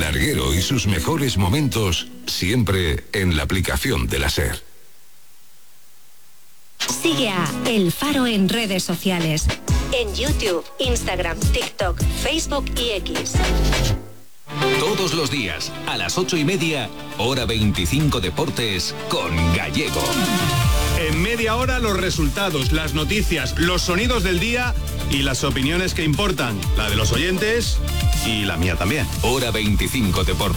El larguero y sus mejores momentos siempre en la aplicación de la SER. Sigue a El Faro en redes sociales. En YouTube, Instagram, TikTok, Facebook y X. Todos los días, a las 8:30, hora 25 Deportes, con Gallego. En media hora los resultados, las noticias, los sonidos del día y las opiniones que importan. La de los oyentes y la mía también. Hora 25 Deportes.